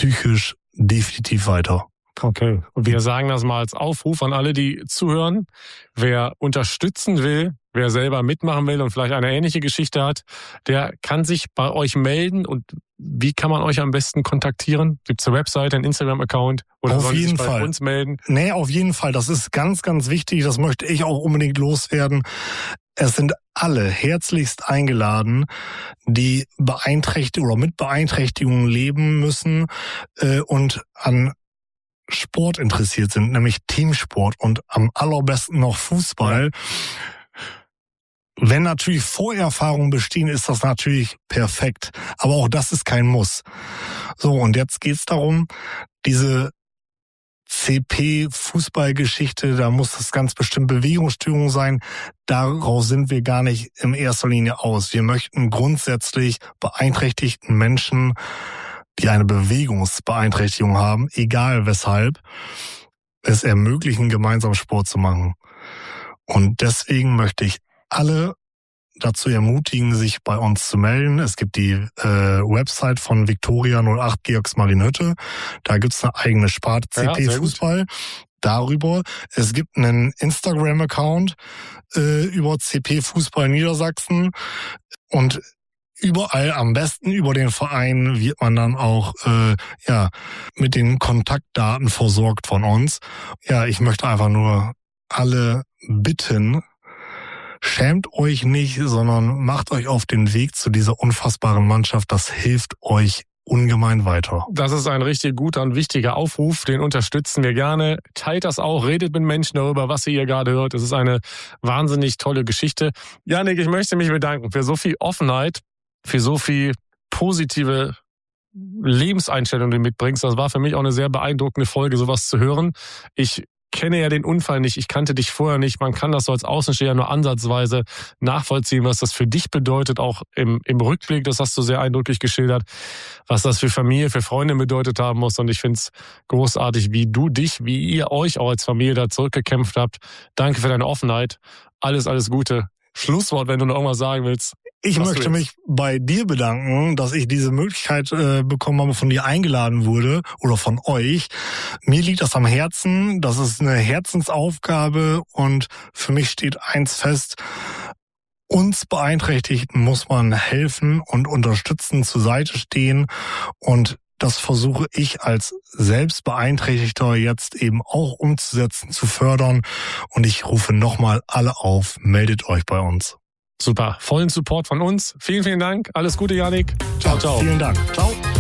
psychisch definitiv weiter. Okay. Und wir sagen das mal als Aufruf an alle, die zuhören. Wer unterstützen will, wer selber mitmachen will und vielleicht eine ähnliche Geschichte hat, der kann sich bei euch melden. Und wie kann man euch am besten kontaktieren? Gibt es eine Webseite, einen Instagram-Account? Oder auf jeden Fall bei uns melden? Nee, auf jeden Fall. Das ist ganz, ganz wichtig. Das möchte ich auch unbedingt loswerden. Es sind alle herzlichst eingeladen, die beeinträchtigt oder mit Beeinträchtigungen leben müssen und an Sport interessiert sind, nämlich Teamsport und am allerbesten noch Fußball. Wenn natürlich Vorerfahrungen bestehen, ist das natürlich perfekt. Aber auch das ist kein Muss. So, und jetzt geht's darum, diese CP-Fußballgeschichte, da muss das ganz bestimmt Bewegungsstörung sein. Darauf sind wir gar nicht in erster Linie aus. Wir möchten grundsätzlich beeinträchtigten Menschen, die eine Bewegungsbeeinträchtigung haben, egal weshalb, es ermöglichen, gemeinsam Sport zu machen. Und deswegen möchte ich alle dazu ermutigen, sich bei uns zu melden. Es gibt die Website von Viktoria 08 Georgsmarienhütte. Da gibt's eine eigene Sparte CP Fußball. Darüber. Es gibt einen Instagram-Account über CP Fußball Niedersachsen. Und überall, am besten über den Verein, wird man dann auch mit den Kontaktdaten versorgt von uns. Ja, ich möchte einfach nur alle bitten, schämt euch nicht, sondern macht euch auf den Weg zu dieser unfassbaren Mannschaft. Das hilft euch ungemein weiter. Das ist ein richtig guter und wichtiger Aufruf, den unterstützen wir gerne. Teilt das auch, redet mit Menschen darüber, was ihr hier gerade hört. Es ist eine wahnsinnig tolle Geschichte. Jannik, ich möchte mich bedanken für so viel Offenheit, für so viel positive Lebenseinstellung, die du mitbringst. Das war für mich auch eine sehr beeindruckende Folge, sowas zu hören. Ich kenne ja den Unfall nicht, ich kannte dich vorher nicht. Man kann das so als Außensteher nur ansatzweise nachvollziehen, was das für dich bedeutet, auch im Rückblick, das hast du sehr eindrücklich geschildert, was das für Familie, für Freunde bedeutet haben muss. Und ich finde es großartig, wie ihr euch auch als Familie da zurückgekämpft habt. Danke für deine Offenheit. Alles Gute. Schlusswort, wenn du noch irgendwas sagen willst. Ich möchte mich bei dir bedanken, dass ich diese Möglichkeit bekommen habe, von dir eingeladen wurde oder von euch. Mir liegt das am Herzen, das ist eine Herzensaufgabe und für mich steht eins fest, uns Beeinträchtigten muss man helfen und unterstützen, zur Seite stehen und das versuche ich als Selbstbeeinträchtigter jetzt eben auch umzusetzen, zu fördern und ich rufe nochmal alle auf, meldet euch bei uns. Super, vollen Support von uns. Vielen, vielen Dank. Alles Gute, Jannik. Ciao, ciao. Vielen Dank. Ciao.